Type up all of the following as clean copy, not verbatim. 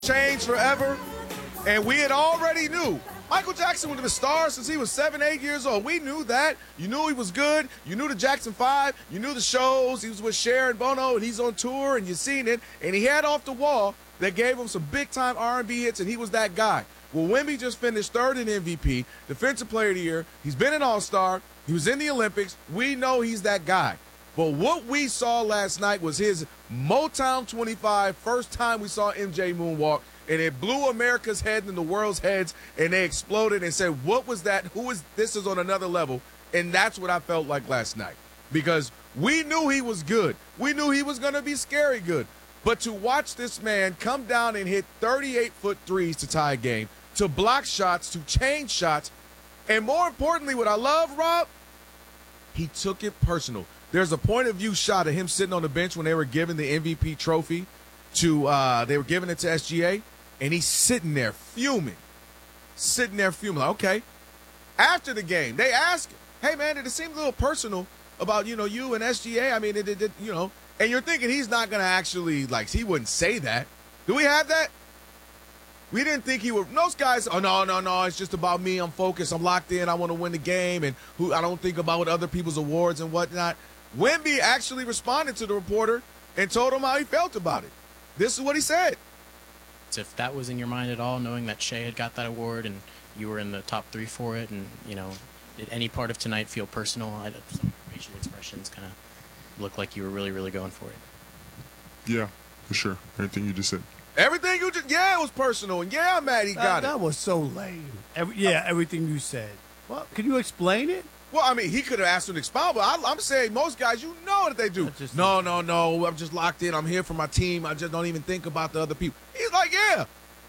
changed forever, and we had already knew Michael Jackson would have been a star since he was 7, 8 years old. We knew that. You knew he was good. You knew the Jackson 5. You knew the shows. He was with Cher and Bono, and he's on tour, and you've seen it. And he had off the wall that gave him some big-time R&B hits, and he was that guy. Well, Wemby just finished third in MVP, Defensive Player of the Year. He's been an All-Star. He was in the Olympics. We know he's that guy. But what we saw last night was his Motown 25, first time we saw MJ moonwalk, and it blew America's head and the world's heads, and they exploded and said, what was that? This is on another level. And that's what I felt like last night, because we knew he was good. We knew he was going to be scary good. But to watch this man come down and hit 38-foot threes to tie a game, to block shots, to change shots, and more importantly, what I love, Rob, he took it personal. There's a point of view shot of him sitting on the bench when they were giving the MVP trophy they were giving it to SGA, and he's sitting there fuming. Like, okay. After the game, they ask him, hey, man, did it seem a little personal about, you and SGA? I mean, and you're thinking he's not going to actually, he wouldn't say that. Do we have that? We didn't think he would. Most guys, oh, no, it's just about me. I'm focused. I'm locked in. I want to win the game, and I don't think about other people's awards and whatnot. Wemby actually responded to the reporter and told him how he felt about it. This is what he said. If that was in your mind at all, knowing that Shea had got that award and you were in the top 3 for it, and, did any part of tonight feel personal? Some facial expressions kind of look like you were really, really going for it. Yeah, for sure. Everything you just said. Everything you just, it was personal, and I'm mad he got it. That was so lame. Everything you said. Well, can you explain it? Well, I mean, he could have asked him to expound, but I'm saying most guys, that they do. No, I'm just locked in. I'm here for my team. I just don't even think about the other people. He's like, yeah.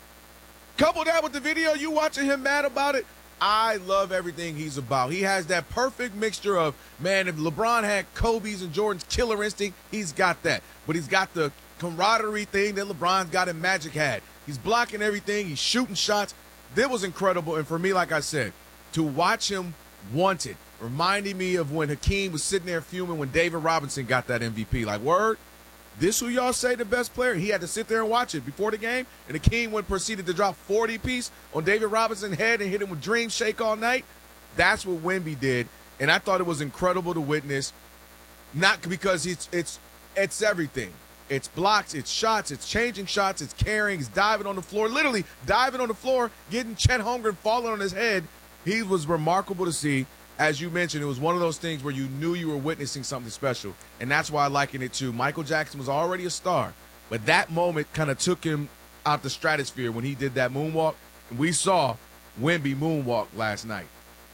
Couple that with the video, you watching him mad about it. I love everything he's about. He has that perfect mixture of, man, if LeBron had Kobe's and Jordan's killer instinct, he's got that. But he's got the camaraderie thing that LeBron's got and Magic had. He's blocking everything. He's shooting shots. That was incredible. And for me, like I said, to watch him want it, reminding me of when Hakeem was sitting there fuming when David Robinson got that MVP. Like, word, this who y'all say the best player? He had to sit there and watch it before the game, and Hakeem proceeded to drop 40-piece on David Robinson's head and hit him with Dream Shake all night. That's what Wemby did, and I thought it was incredible to witness, not because it's everything. It's blocks, it's shots, it's changing shots, it's carrying, it's diving on the floor, literally diving on the floor, getting Chet Holmgren falling on his head. He was remarkable to see. As you mentioned, it was one of those things where you knew you were witnessing something special, and that's why I liken it to Michael Jackson was already a star, but that moment kind of took him out the stratosphere when he did that moonwalk, and we saw Wemby moonwalk last night.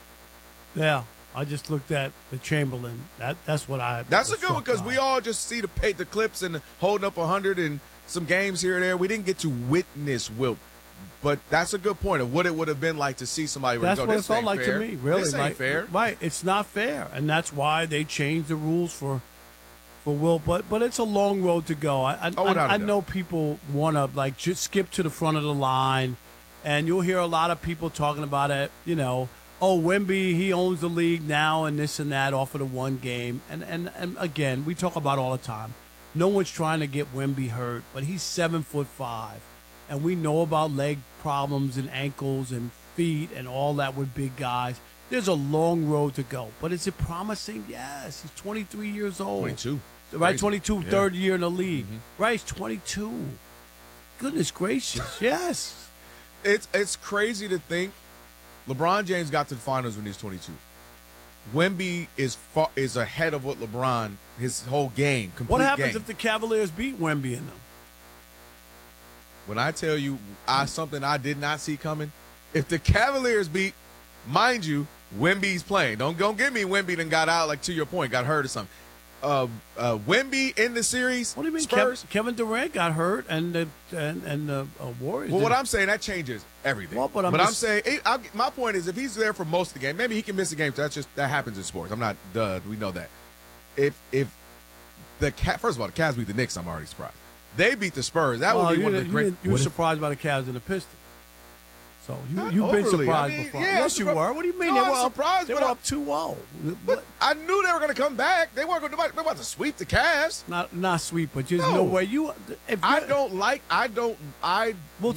Yeah, I just looked at the Chamberlain. That's what I. That's a good one because we all just see the clips and holding up 100 and some games here and there. We didn't get to witness Wilt. But that's a good point of what it would have been like to see somebody. That's what it felt like to me. Really, this ain't fair. Right? It's not fair, and that's why they changed the rules for Wilt. But it's a long road to go. I know people want to just skip to the front of the line, and you'll hear a lot of people talking about it. Oh, Wemby, he owns the league now, and this and that off of the one game. And again, we talk about it all the time. No one's trying to get Wemby hurt, but he's 7'5". And we know about leg problems and ankles and feet and all that with big guys. There's a long road to go. But is it promising? Yes. He's 23 years old. 22. Right, 22, yeah. Third year in the league. Mm-hmm. Right, he's 22. Goodness gracious, yes. It's crazy to think LeBron James got to the finals when he was 22. Wemby is ahead of what LeBron, his whole game, complete What happens game. if the Cavaliers beat Wemby in them? When I tell you something I did not see coming, if the Cavaliers beat, mind you, Wemby's playing. Don't get me Wemby done got out, to your point, got hurt or something. Wemby in the series. What do you mean? Spurs? Kevin Durant got hurt, and the Warriors. Well, what I'm saying, that changes everything. Well, I'm saying, my point is, if he's there for most of the game, maybe he can miss a game. That happens in sports. I'm not we know that. If first of all, the Cavs beat the Knicks, I'm already surprised. They beat the Spurs. That would be one of the great. You were surprised by the Cavs and the Pistons. So you've been surprised before. Yeah, yes, you were. What do you mean? No, they were surprised, They were up 2-0. But I knew they were going to come back. They weren't going to. They about to sweep the Cavs. Not sweep, but there's no way you. I don't like. I don't. I. We'll